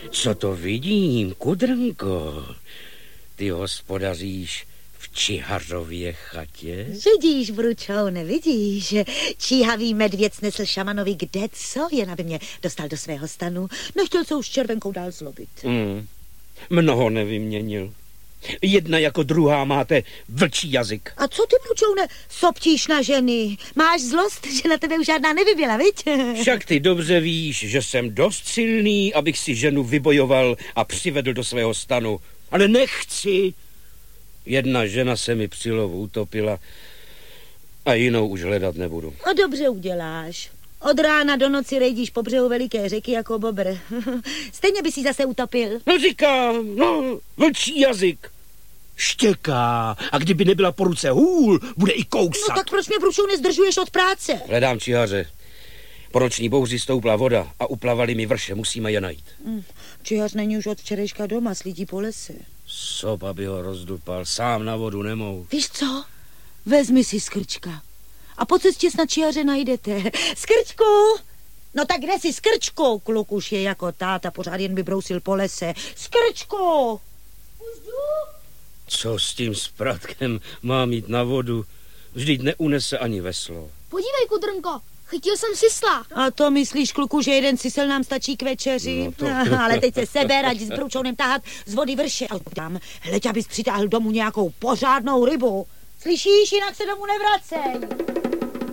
Co to vidím, Kudrnko? Ty hospodaříš v Čihařově chatě? Vidíš, Bručoune, vidíš. Číhavý medvěd snesl šamanovi kdeco, jen aby mě dostal do svého stanu. Nechtěl se už s červenkou dál zlobit. Mnoho nevyměnil. Jedna jako druhá máte vlčí jazyk. A co ty, Bručoune, soptíš na ženy? Máš zlost, že na tebe už žádná nevybyla, viď? Však ty dobře víš, že jsem dost silný, abych si ženu vybojoval a přivedl do svého stanu. Ale nechci. Jedna žena se mi při lovu utopila a jinou už hledat nebudu. A dobře uděláš. Od rána do noci rejdíš po břehu veliké řeky jako bobr. Stejně by si zase utopil. No říkám, vlčí jazyk. Štěká a kdyby nebyla po ruce hůl, bude i kousat. No tak proč mě, Bručoune, zdržuješ od práce? Hledám čihaře. Po noční bouři stoupla voda a uplavali mi vrše, musíme je najít. Čihař není už od včerejška doma, slídí po lese. Sop, aby ho rozdupal, sám na vodu nemohu. Víš co? Vezmi si Skrčka. A po cestě snad čihaře najdete. Skrčku! No tak kde jsi, Skrčku? Kluk už je jako táta, pořád jen by brousil po lese. Skrčku! Už jdu? Co s tím spratkem má mít na vodu? Vždyť neunese ani veslo. Podívej, Kudrnko, chytil jsem sisla. A to myslíš, kluku, že jeden sisel nám stačí k večeři? No to... Ale teď se seber, ať s Bručounem tahat z vody vrše. Hleď, abys přitáhl domů nějakou pořádnou rybu. Slyšíš, jinak se domů nevracej.